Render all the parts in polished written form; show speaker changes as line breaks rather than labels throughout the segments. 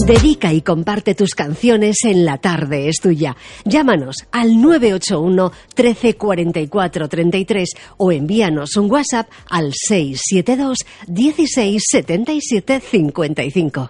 Dedica y comparte tus canciones en La Tarde es Tuya. Llámanos al 981 13 44 33 o envíanos un WhatsApp al 672 16 77 55.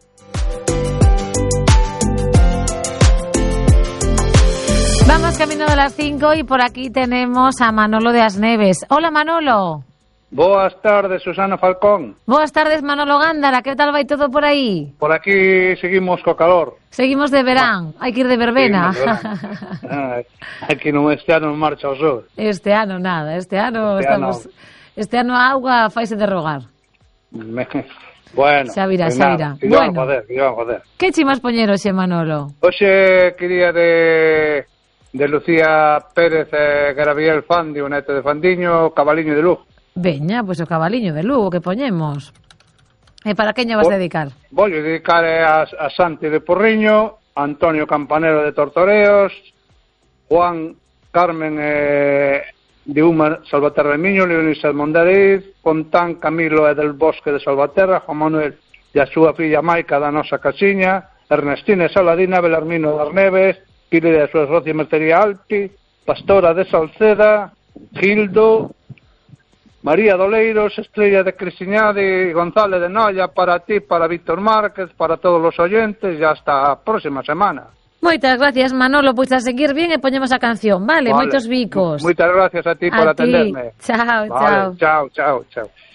Vamos camino de las 5 y por aquí tenemos a Manolo de Asneves. Hola, Manolo.
Boas tardes, Susana Falcón.
Boas tardes, Manolo Gándara. Que tal vai todo por aí?
Por aquí seguimos co calor.
Seguimos de verán. Hai que ir de verbena.
Aquí non, este ano non marcha o sol.
Este ano nada. Este ano a auga faise de rogar.
Bueno,
xa virá, xa virá.
Bueno, joder.
Que chimas poñer hoxe, Manolo?
Hoxe quería de Lucía Pérez e Garabiel Fandi, o neto de Fandiño, Cabaliño de Lugo.
Veña, pois o Cabaliño de Lugo que poñemos. E para quen vas dedicar?
Vou dedicar a Santi de Porriño, Antonio Campanero de Tortoreos, Juan Carmen de Uma Salvaterra de Miño, Leonisa de Mondariz, Pontán Camilo e del Bosque de Salvaterra, Juan Manuel e a súa filla Maica da nosa casiña, Ernestina e Saladina, Belarmino das Neves, Pile da súa socia Mercería Alpi, Pastora de Salceda, Gildo, María Doleiros, Estrella de Crisiñade, González de Noia, para ti, para Víctor Márquez, para todos os oyentes, e hasta a próxima semana.
Moitas gracias, Manolo, pois a seguir bien e poñemos a canción, vale? Moitos bicos.
Moitas gracias a ti por atenderme.
Chao,
vale, chao.